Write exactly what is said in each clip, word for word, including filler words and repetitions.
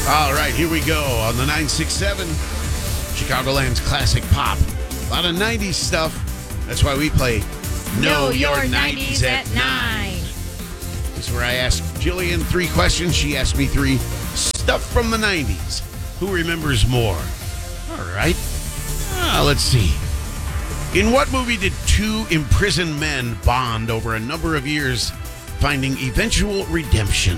All right, here we go on the nine six seven, Chicagoland's classic pop. A lot of nineties stuff. That's why we play Know Your nineties at nine. This is where I ask Jillian three questions. She asks me three. Stuff from the nineties. Who remembers more? All right. Uh, let's see. In what movie did two imprisoned men bond over a number of years, finding eventual redemption?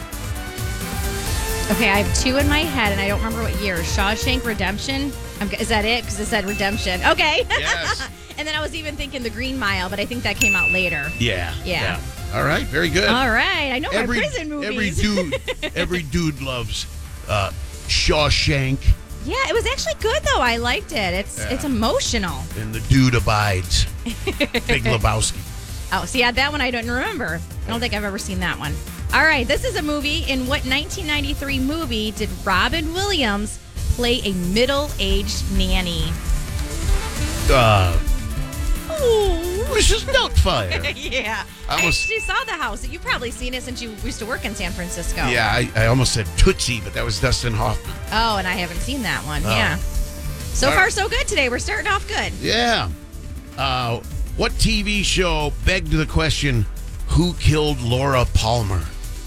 Okay, I have two in my head, and I don't remember what year. Shawshank Redemption? I'm, is that it? Because it said redemption. Okay. Yes. And then I was even thinking The Green Mile, but I think that came out later. Yeah. Yeah. All right. Very good. All right. I know every, my prison movies. Every dude, every dude loves uh, Shawshank. Yeah, it was actually good, though. I liked it. It's Yeah. it's emotional. And the dude abides. Big Lebowski. Oh, see, yeah, that one I don't remember. I don't think I've ever seen that one. All right, this is a movie. In what nineteen ninety-three movie did Robin Williams play a middle-aged nanny? Uh, Oh, Missus Doubtfire. yeah. I I almost- actually saw the house. You've probably seen it since you used to work in San Francisco. Yeah, I, I almost said Tootsie, but that was Dustin Hoffman. Oh, and I haven't seen that one. Oh. Yeah. So All far, right. so good today. We're starting off good. Yeah. Uh, what T V show begged the question, who killed Laura Palmer?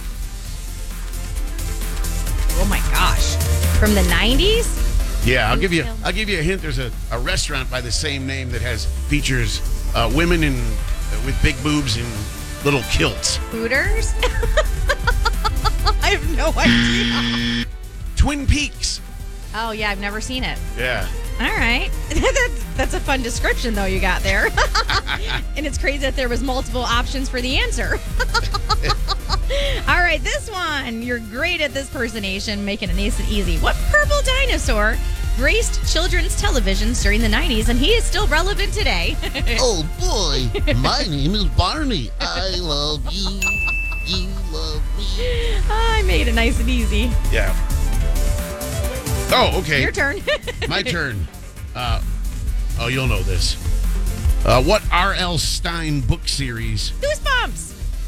Oh my gosh. From the nineties? Yeah, I'll Who give you. killed- I'll give you a hint. There's a, a restaurant by the same name that has features uh, women in uh, with big boobs in little kilts. Hooters? I have no idea. Twin Peaks. Oh, yeah, I've never seen it. Yeah. All right. that's, that's a fun description, though, you got there. And it's crazy that there was multiple options for the answer. All right, this one. You're great at this personation, making it nice and easy. What purple dinosaur graced children's televisions during the nineties, and he is still relevant today? Oh boy, my name is Barney. I love you. You love me. I made it nice and easy. Yeah. Oh, okay. Your turn. My turn. Uh, oh, you'll know this. Uh, what R L. Stein book series? Goosebumps.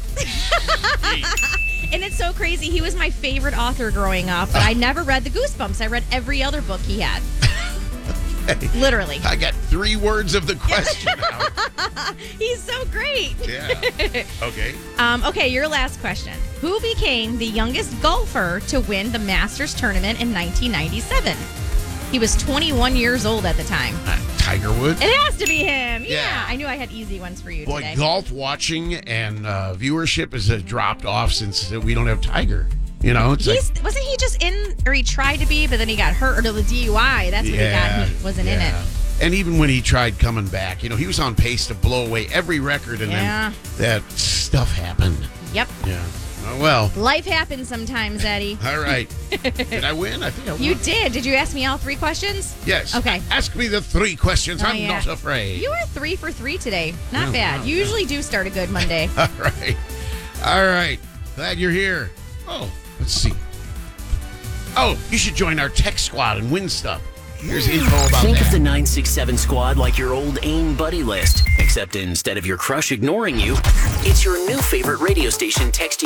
And it's so crazy. He was my favorite author growing up, but I never read the Goosebumps. I read every other book he had. Literally. I got three words of the question out. He's so great. Yeah. Okay. Um, okay, your last question. Who became the youngest golfer to win the Masters tournament in nineteen ninety-seven? He was twenty-one years old at the time. Uh, Tiger Woods. It has to be him. Yeah. Yeah. I knew I had easy ones for you Boy, today. golf watching and uh, viewership has uh, dropped off since uh, we don't have Tiger. You know, it's He's, like, wasn't he just in, or he tried to be, but then he got hurt, or the D U I. That's what yeah, he got. He wasn't in yeah. it. And even when he tried coming back, you know, he was on pace to blow away every record, and Yeah. then that stuff happened. Yep. Yeah. Oh, well. Life happens sometimes, Eddie. All right. Did I win? I think I won. You did. Did you ask me all three questions? Yes. Okay. Ask me the three questions. Oh, I'm yeah. not afraid. You are three for three today. Not Yeah, bad. wow, You yeah. usually do start a good Monday. All right. All right. Glad you're here. Oh, let's see. Oh, you should join our tech squad and win stuff. Here's info about Think that. of the nine six seven squad like your old AIM buddy list, except instead of your crush ignoring you, it's your new favorite radio station texting